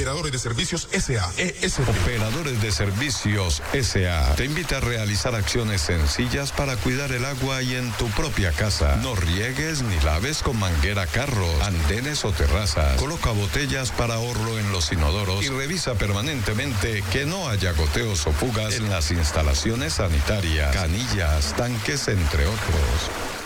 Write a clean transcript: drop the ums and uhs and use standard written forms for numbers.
Operadores de Servicios S.A. ESP. Operadores de Servicios S.A. te invita a realizar acciones sencillas para cuidar el agua y en tu propia casa. No riegues ni laves con manguera carros, andenes o terrazas. Coloca botellas para ahorro en los inodoros y revisa permanentemente que no haya goteos o fugas en las instalaciones sanitarias, canillas, tanques, entre otros.